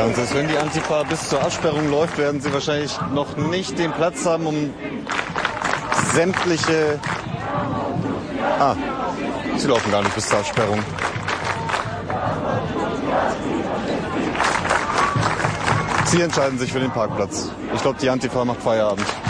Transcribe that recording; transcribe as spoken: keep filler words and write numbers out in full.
Ja, und selbst wenn die Antifa bis zur Absperrung läuft, werden sie wahrscheinlich noch nicht den Platz haben, um sämtliche... Ah, sie laufen gar nicht bis zur Absperrung. Sie entscheiden sich für den Parkplatz. Ich glaube, die Antifa macht Feierabend.